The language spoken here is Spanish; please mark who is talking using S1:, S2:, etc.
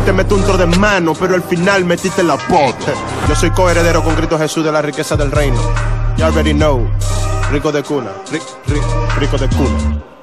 S1: te meto un tro de mano, pero al final metiste la pota. Yo soy coheredero con Cristo Jesús de la riqueza del reino. You already know. Rico de cuna. Rico de cuna.